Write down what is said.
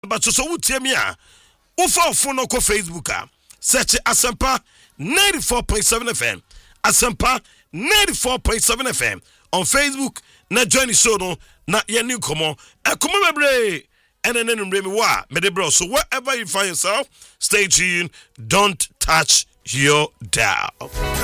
but so wotie me a wofa phone no ko Facebook a search Asempa 94.7 FM Asempa 94.7 FM on Facebook na join the show no na ye new komo bebre enen me wa me de bro. So wherever you find yourself, stay tuned, don't touch your dial.